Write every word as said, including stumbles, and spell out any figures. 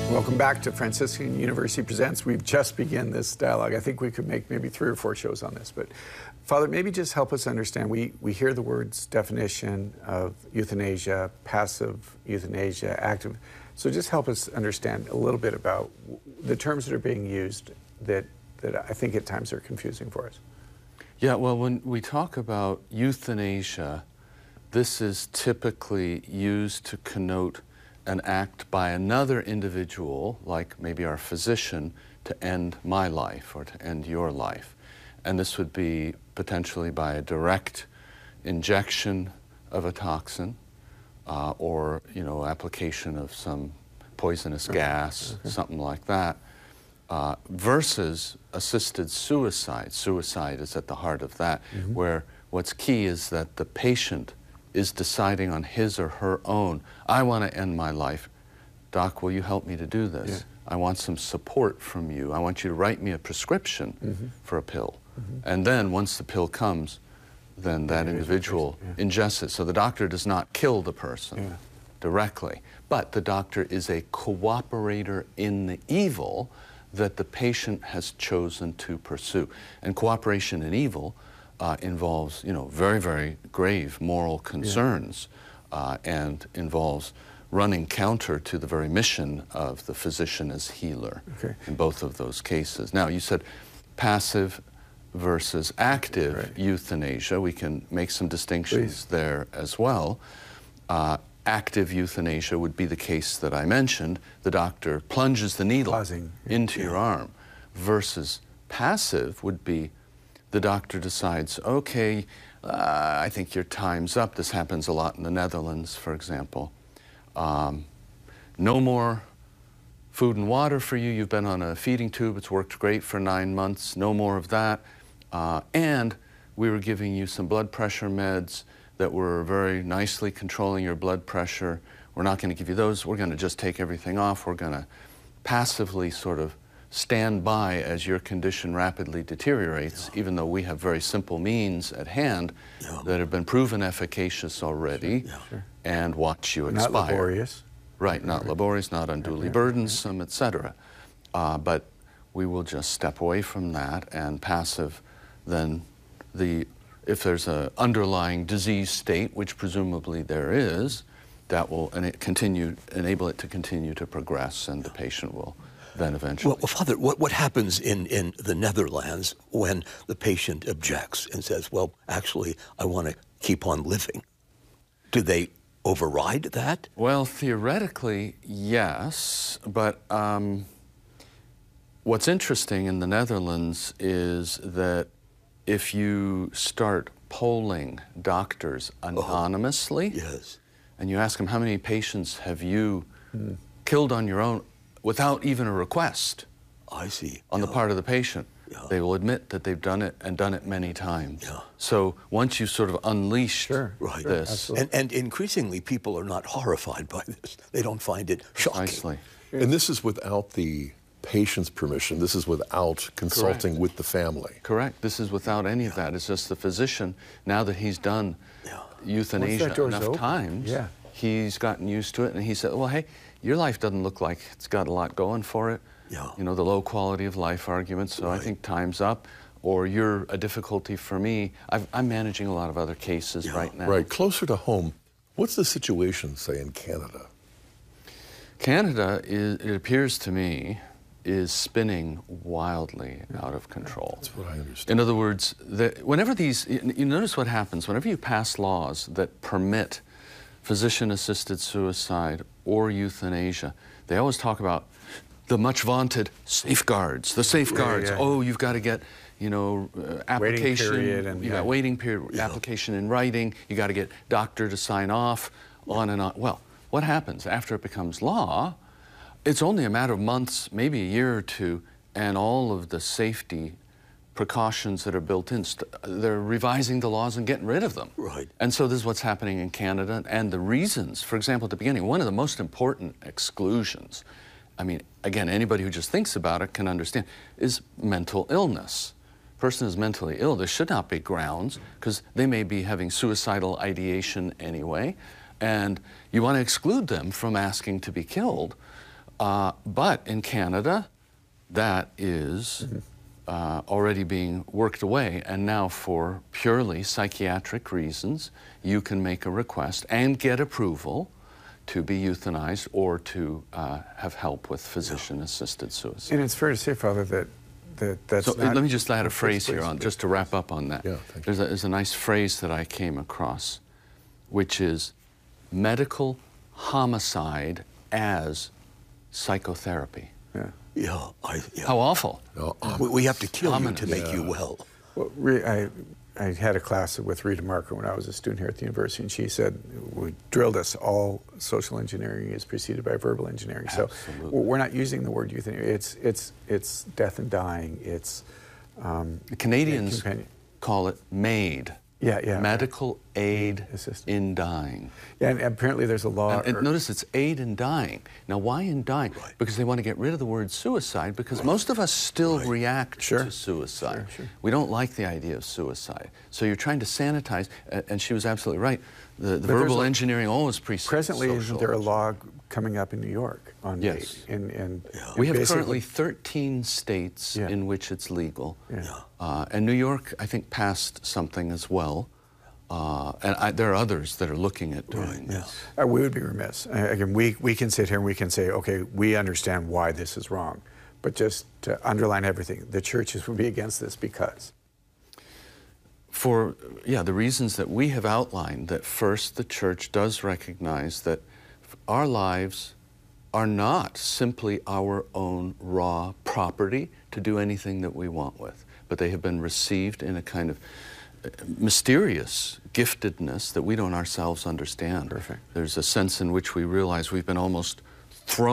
Welcome back to Franciscan University Presents. We've just begun this dialogue. I think we could make maybe three or four shows on this. But Father, maybe just help us understand. We, we hear the words definition of euthanasia, passive euthanasia, active. So just help us understand a little bit about the terms that are being used that, that I think at times are confusing for us. Yeah, well, when we talk about euthanasia, this is typically used to connote an act by another individual, like maybe our physician, to end my life or to end your life. And this would be potentially by a direct injection of a toxin uh, or, you know, application of some poisonous gas, okay. something like that, uh, versus assisted suicide. Suicide is at the heart of that, mm-hmm. where what's key is that the patient is deciding on his or her own, I want to end my life. Doc, will you help me to do this? Yeah. I want some support from you. I want you to write me a prescription mm-hmm. for a pill. Mm-hmm. And then once the pill comes, then that yeah, individual yeah. ingests it. So the doctor does not kill the person yeah. directly, but the doctor is a cooperator in the evil that the patient has chosen to pursue. And cooperation in evil Uh, involves, you know, very, very grave moral concerns yeah. uh, and involves running counter to the very mission of the physician as healer okay. in both of those cases. Now, you said passive versus active right. euthanasia. We can make some distinctions Please. there as well. Uh, active euthanasia would be the case that I mentioned. The doctor plunges the needle Pausing. into yeah. your arm, versus passive would be the doctor decides, okay, uh, I think your time's up. This happens a lot in the Netherlands, for example. Um, no more food and water for you. You've been on a feeding tube. It's worked great for nine months. No more of that. Uh, and we were giving you some blood pressure meds that were very nicely controlling your blood pressure. We're not going to give you those. We're going to just take everything off. We're going to passively sort of stand by as your condition rapidly deteriorates, yeah. even though we have very simple means at hand yeah. that have been proven efficacious already, sure. Yeah. and watch you expire. Not laborious. Right, not right. laborious, not unduly okay. burdensome, et cetera. Uh, but we will just step away from that, and passive, then the, if there's an underlying disease state, which presumably there is, that will and it continue, enable it to continue to progress, and the patient will then eventually. Well, well, Father, what, what happens in, in the Netherlands when the patient objects and says, well, actually, I want to keep on living? Do they override that? Well, theoretically, yes, but um, what's interesting in the Netherlands is that if you start polling doctors anonymously, oh, yes. and you ask them, how many patients have you mm. killed on your own, without even a request I see. on yeah. the part of the patient, yeah. they will admit that they've done it and done it many times. Yeah. So once you sort of unleashed sure. right. this. And, and increasingly, people are not horrified by this. They don't find it shocking. Precisely. And this is without the patient's permission. This is without consulting Correct. with the family. Correct. This is without any of that. It's just the physician, now that he's done yeah. euthanasia enough open. times, yeah. he's gotten used to it, and he said, well, hey, your life doesn't look like it's got a lot going for it. Yeah. You know, the low quality of life argument, so right. I think time's up. Or you're a difficulty for me. I've, I'm managing a lot of other cases yeah. right now. Right, closer to home, what's the situation, say, in Canada? Canada, is, it appears to me, is spinning wildly out of control. That's what I understand. In other words, the, whenever these, you, you notice what happens, whenever you pass laws that permit physician-assisted suicide or euthanasia, they always talk about the much vaunted safeguards, the safeguards. Yeah, yeah, yeah. Oh, you've got to get, you know, uh, application, waiting period and, you yeah. got waiting period, yeah. application in writing, you got to get doctor to sign off, yeah. on and on. Well, what happens after it becomes law? It's only a matter of months, maybe a year or two, and all of the safety precautions that are built in, they're revising the laws and getting rid of them. Right. And so this is what's happening in Canada, and the reasons, for example, at the beginning, one of the most important exclusions, I mean, again, anybody who just thinks about it can understand, is mental illness. Person is mentally ill, there should not be grounds, because they may be having suicidal ideation anyway, and you want to exclude them from asking to be killed. Uh, but in Canada, that is Mm-hmm. uh, already being worked away, and now for purely psychiatric reasons, you can make a request and get approval to be euthanized or to uh, have help with physician-assisted suicide. And it's fair to say, Father, that, that that's So not... let me just add a Please, phrase here please, on, please. just to wrap up on that. Yeah, thank you. There's a, there's a nice phrase that I came across, which is medical homicide as psychotherapy. Yeah. Yeah, I, yeah. How awful. No, uh, we, we have to kill Ominous. you to make you well. Well, Re- I, I had a class with Rita Marker when I was a student here at the university, and she said, we drilled us, all social engineering is preceded by verbal engineering. So Absolutely. we're not using the word euthanasia. It's, it's, it's death and dying. It's um, The Canadians companion- call it MAID. Yeah, yeah. Medical aid Assistant. in dying. Yeah, and apparently there's a law. And, and or- notice it's aid in dying. Now, why in dying? Right. Because they want to get rid of the word suicide, because most of us still Right. react Sure. to suicide. Sure, sure. We don't like the idea of suicide. So you're trying to sanitize, a- and she was absolutely right. The, the there's verbal a- engineering always precedes Presently, isn't social there a engineering. law coming up in New York on Yes. MAID? And, and We have basically- currently thirteen states Yeah. in which it's legal. Yeah. Uh, and New York, I think, passed something as well. Uh, and I, there are others that are looking at doing this. Uh, we would be remiss. Uh, again, we, we can sit here and we can say, okay, we understand why this is wrong. But just to underline everything, the churches would be against this because. For, yeah, the reasons that we have outlined, that first, the church does recognize that our lives are not simply our own raw property to do anything that we want with, but they have been received in a kind of mysterious giftedness that we don't ourselves understand. Perfect. There's a sense in which we realize we've been almost thrown